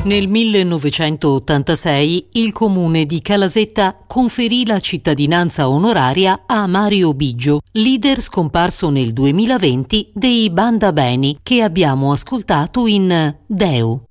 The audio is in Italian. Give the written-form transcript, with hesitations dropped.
Nel 1986 il comune di Calasetta conferì la cittadinanza onoraria a Mario Biggio, leader scomparso nel 2020 dei Banda Beni, che abbiamo ascoltato in Deo.